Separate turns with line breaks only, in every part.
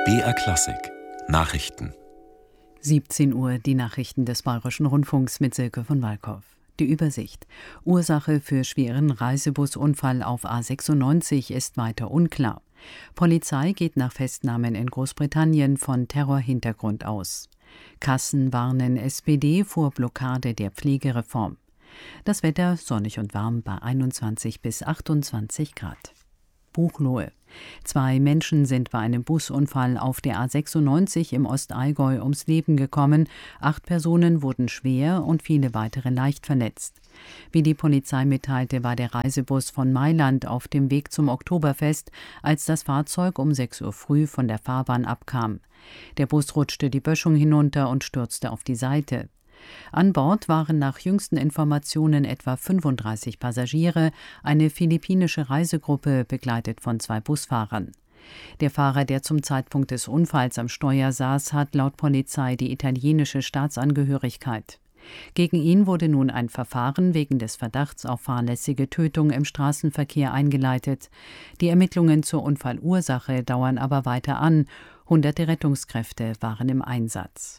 BR Klassik Nachrichten.
17 Uhr, die Nachrichten des Bayerischen Rundfunks mit Silke von Walkow. Die Übersicht. Ursache für schweren Reisebusunfall auf A96 ist weiter unklar. Polizei geht nach Festnahmen in Großbritannien von Terrorhintergrund aus. Kassen warnen SPD vor Blockade der Pflegereform. Das Wetter sonnig und warm bei 21 bis 28 Grad. Buchloe. 2 Menschen sind bei einem Busunfall auf der A96 im Ostallgäu ums Leben gekommen. 8 Personen wurden schwer und viele weitere leicht verletzt. Wie die Polizei mitteilte, war der Reisebus von Mailand auf dem Weg zum Oktoberfest, als das Fahrzeug um 6 Uhr früh von der Fahrbahn abkam. Der Bus rutschte die Böschung hinunter und stürzte auf die Seite. An Bord waren nach jüngsten Informationen etwa 35 Passagiere, eine philippinische Reisegruppe, begleitet von 2 Busfahrern. Der Fahrer, der zum Zeitpunkt des Unfalls am Steuer saß, hat laut Polizei die italienische Staatsangehörigkeit. Gegen ihn wurde nun ein Verfahren wegen des Verdachts auf fahrlässige Tötung im Straßenverkehr eingeleitet. Die Ermittlungen zur Unfallursache dauern aber weiter an. Hunderte Rettungskräfte waren im Einsatz.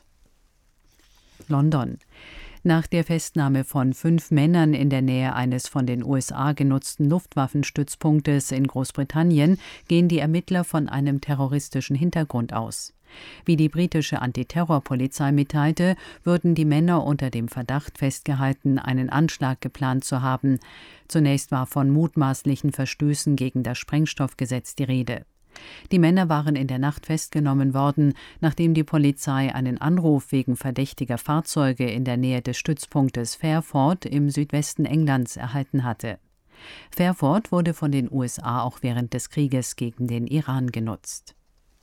London. Nach der Festnahme von 5 Männern in der Nähe eines von den USA genutzten Luftwaffenstützpunktes in Großbritannien gehen die Ermittler von einem terroristischen Hintergrund aus. Wie die britische Antiterrorpolizei mitteilte, würden die Männer unter dem Verdacht festgehalten, einen Anschlag geplant zu haben. Zunächst war von mutmaßlichen Verstößen gegen das Sprengstoffgesetz die Rede. Die Männer waren in der Nacht festgenommen worden, nachdem die Polizei einen Anruf wegen verdächtiger Fahrzeuge in der Nähe des Stützpunktes Fairford im Südwesten Englands erhalten hatte. Fairford wurde von den USA auch während des Krieges gegen den Iran genutzt.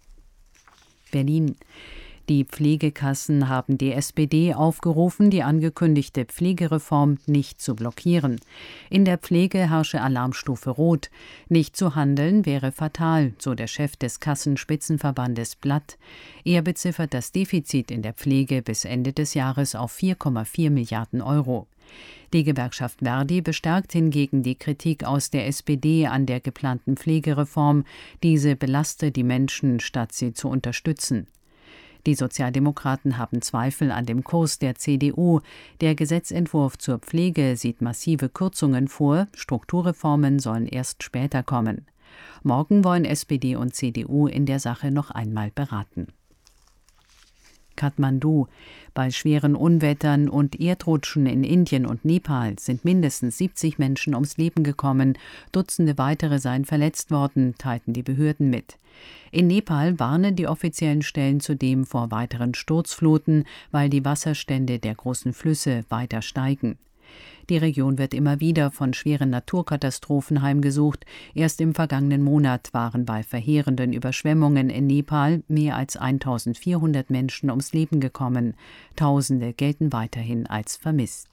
Berlin. Die Pflegekassen haben die SPD aufgerufen, die angekündigte Pflegereform nicht zu blockieren. In der Pflege herrsche Alarmstufe Rot. Nicht zu handeln wäre fatal, so der Chef des Kassenspitzenverbandes Blatt. Er beziffert das Defizit in der Pflege bis Ende des Jahres auf 4,4 Milliarden Euro. Die Gewerkschaft Verdi bestärkt hingegen die Kritik aus der SPD an der geplanten Pflegereform. Diese belaste die Menschen, statt sie zu unterstützen. Die Sozialdemokraten haben Zweifel an dem Kurs der CDU. Der Gesetzentwurf zur Pflege sieht massive Kürzungen vor, Strukturreformen sollen erst später kommen. Morgen wollen SPD und CDU in der Sache noch einmal beraten. Kathmandu. Bei schweren Unwettern und Erdrutschen in Indien und Nepal sind mindestens 70 Menschen ums Leben gekommen. Dutzende weitere seien verletzt worden, teilten die Behörden mit. In Nepal warnen die offiziellen Stellen zudem vor weiteren Sturzfluten, weil die Wasserstände der großen Flüsse weiter steigen. Die Region wird immer wieder von schweren Naturkatastrophen heimgesucht. Erst im vergangenen Monat waren bei verheerenden Überschwemmungen in Nepal mehr als 1400 Menschen ums Leben gekommen. Tausende gelten weiterhin als vermisst.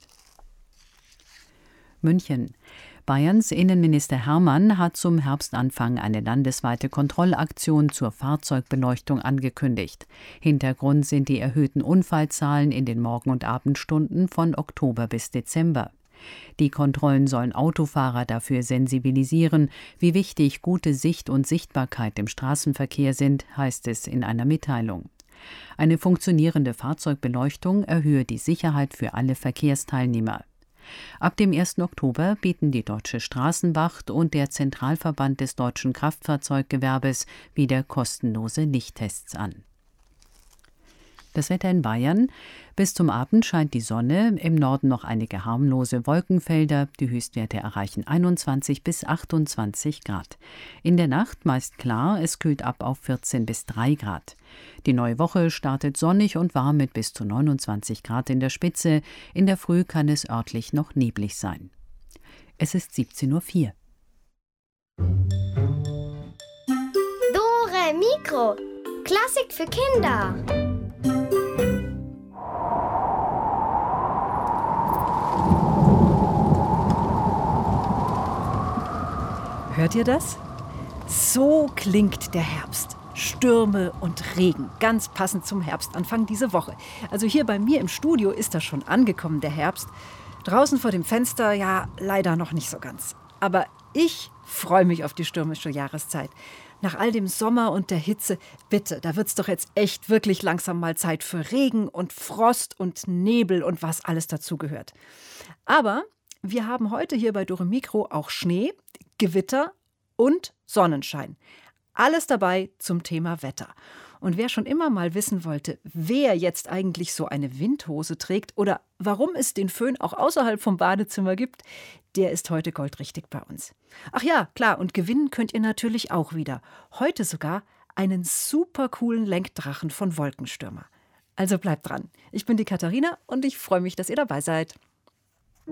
München. Bayerns Innenminister Hermann hat zum Herbstanfang eine landesweite Kontrollaktion zur Fahrzeugbeleuchtung angekündigt. Hintergrund sind die erhöhten Unfallzahlen in den Morgen- und Abendstunden von Oktober bis Dezember. Die Kontrollen sollen Autofahrer dafür sensibilisieren, wie wichtig gute Sicht und Sichtbarkeit im Straßenverkehr sind, heißt es in einer Mitteilung. Eine funktionierende Fahrzeugbeleuchtung erhöhe die Sicherheit für alle Verkehrsteilnehmer. Ab dem 1. Oktober bieten die Deutsche Straßenwacht und der Zentralverband des deutschen Kraftfahrzeuggewerbes wieder kostenlose Lichttests an. Das Wetter in Bayern. Bis zum Abend scheint die Sonne, im Norden noch einige harmlose Wolkenfelder. Die Höchstwerte erreichen 21 bis 28 Grad. In der Nacht meist klar, es kühlt ab auf 14 bis 3 Grad. Die neue Woche startet sonnig und warm mit bis zu 29 Grad in der Spitze. In der Früh kann es örtlich noch neblig sein. Es ist 17:04 Uhr.
Dore Mikro. Klassik für Kinder.
Hört ihr das? So klingt der Herbst. Stürme und Regen, ganz passend zum Herbstanfang diese Woche. Also hier bei mir im Studio ist das schon angekommen, der Herbst. Draußen vor dem Fenster, ja, leider noch nicht so ganz. Aber ich freue mich auf die stürmische Jahreszeit. Nach all dem Sommer und der Hitze, bitte, da wird's doch jetzt echt wirklich langsam mal Zeit für Regen und Frost und Nebel und was alles dazugehört. Aber wir haben heute hier bei Dore Mikro auch Schnee, Gewitter und Sonnenschein. Alles dabei zum Thema Wetter. Und wer schon immer mal wissen wollte, wer jetzt eigentlich so eine Windhose trägt oder warum es den Föhn auch außerhalb vom Badezimmer gibt, der ist heute goldrichtig bei uns. Ach ja, klar, und gewinnen könnt ihr natürlich auch wieder. Heute sogar einen super coolen Lenkdrachen von Wolkenstürmer. Also bleibt dran. Ich bin die Katharina und ich freue mich, dass ihr dabei seid.